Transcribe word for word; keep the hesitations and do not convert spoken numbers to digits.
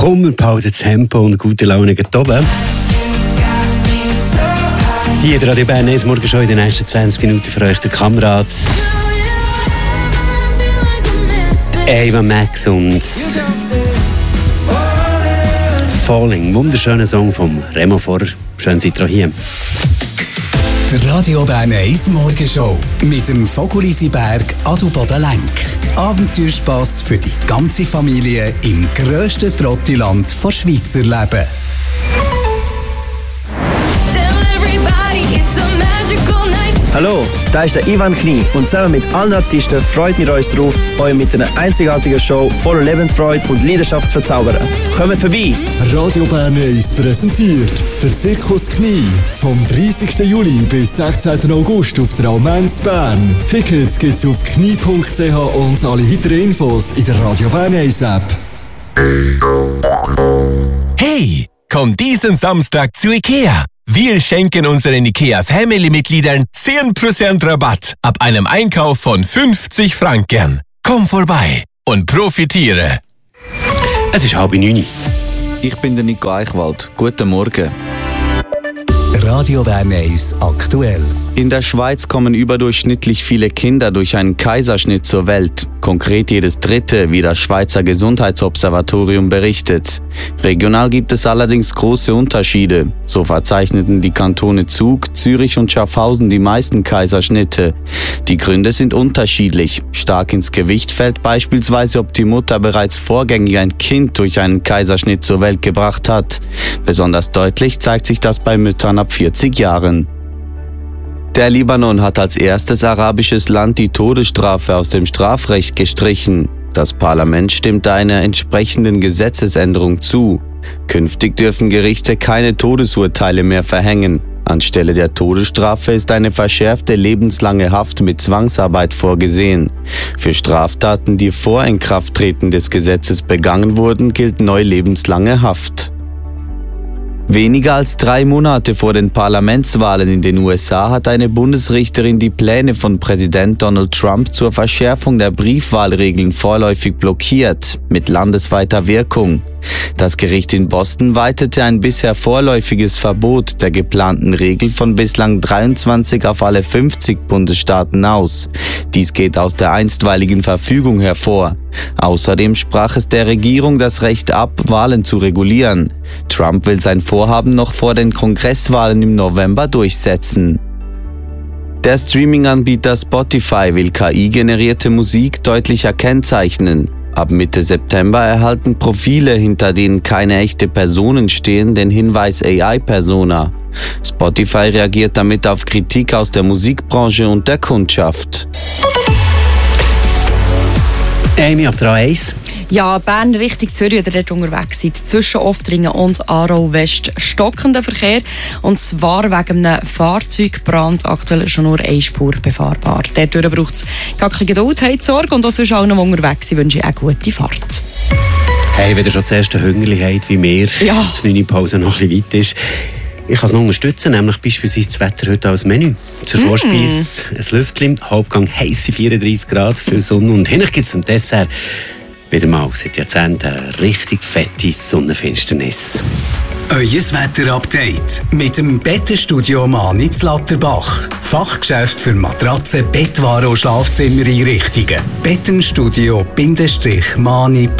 Komm, wir behalten das Tempo und gute Laune geht oben. Hier in der Radio Bern eins morgen schon in den nächsten zwanzig Minuten für euch der Kamerad Ava Max und Falling. Wunderschöner Song vom Remo Vorer. Schön seid ihr hier. Der Radio Bern eins Morgenshow mit dem Vogelisiberg Adelboden-Lenk. Abenteuerspass für die ganze Familie im grössten Trottiland von Schweizer Leben. Hallo, da ist der Ivan Knie und zusammen mit allen Artisten freuen wir uns darauf, euch mit einer einzigartigen Show voller Lebensfreude und Leidenschaft zu verzaubern. Kommt vorbei! Radio Bern eins präsentiert der Zirkus Knie vom dreißigsten Juli bis sechzehnten August auf der Almenz Bern. Tickets gibt's auf knie punkt c h und alle weiteren Infos in der Radio Bern eins App. Hey, komm diesen Samstag zu IKEA. Wir schenken unseren IKEA-Family-Mitgliedern zehn Prozent Rabatt ab einem Einkauf von fünfzig Franken. Komm vorbei und profitiere. Es ist halb neun. Ich bin der Nico Eichwald. Guten Morgen. Radio Bern eins aktuell. In der Schweiz kommen überdurchschnittlich viele Kinder durch einen Kaiserschnitt zur Welt. Konkret jedes dritte, wie das Schweizer Gesundheitsobservatorium berichtet. Regional gibt es allerdings große Unterschiede. So verzeichneten die Kantone Zug, Zürich und Schaffhausen die meisten Kaiserschnitte. Die Gründe sind unterschiedlich. Stark ins Gewicht fällt beispielsweise, ob die Mutter bereits vorgängig ein Kind durch einen Kaiserschnitt zur Welt gebracht hat. Besonders deutlich zeigt sich das bei Müttern ab vierzig Jahren. Der Libanon hat als erstes arabisches Land die Todesstrafe aus dem Strafrecht gestrichen. Das Parlament stimmte einer entsprechenden Gesetzesänderung zu. Künftig dürfen Gerichte keine Todesurteile mehr verhängen. Anstelle der Todesstrafe ist eine verschärfte lebenslange Haft mit Zwangsarbeit vorgesehen. Für Straftaten, die vor Inkrafttreten des Gesetzes begangen wurden, gilt neu lebenslange Haft. Weniger als drei Monate vor den Parlamentswahlen in den U S A hat eine Bundesrichterin die Pläne von Präsident Donald Trump zur Verschärfung der Briefwahlregeln vorläufig blockiert, mit landesweiter Wirkung. Das Gericht in Boston weitete ein bisher vorläufiges Verbot der geplanten Regel von bislang dreiundzwanzig auf alle fünfzig Bundesstaaten aus. Dies geht aus der einstweiligen Verfügung hervor. Außerdem sprach es der Regierung das Recht ab, Wahlen zu regulieren. Trump will sein Vorhaben noch vor den Kongresswahlen im November durchsetzen. Der Streaming-Anbieter Spotify will K I-generierte Musik deutlicher kennzeichnen. Ab Mitte September erhalten Profile, hinter denen keine echte Personen stehen, den Hinweis A I-Persona. Spotify reagiert damit auf Kritik aus der Musikbranche und der Kundschaft. Amy, ab der A eins. Ja, Bern Richtung Zürich, wenn ihr dort unterwegs seid. Zwischen Oftringen und Aarau West stockender Verkehr. Und zwar wegen einem Fahrzeugbrand aktuell schon nur eine Spur befahrbar. Dadurch braucht es gar keine Geduld, habt Sorge. Und auch sonst allen, die unterwegs sind, wünsche ich eine gute Fahrt. Hey, wenn ihr schon das erste Hüngerli habt, wie mir, ja. die neunte Pause noch ein bisschen weit ist. Ich kann es noch unterstützen, nämlich beispielsweise das Wetter heute als Menü. Zur mm. Vorspeise ein Lüftchen, Hauptgang heisse vierunddreissig Grad, viel Sonne. Und hinten gibt es zum Dessert wieder mal seit Jahrzehnten eine richtig fette Sonnenfinsternis. Euer Wetterupdate mit dem Bettenstudio Manitz Latterbach. Fachgeschäft für Matratzen, Bettwaren und Schlafzimmereinrichtungen. Bettenstudio-Mani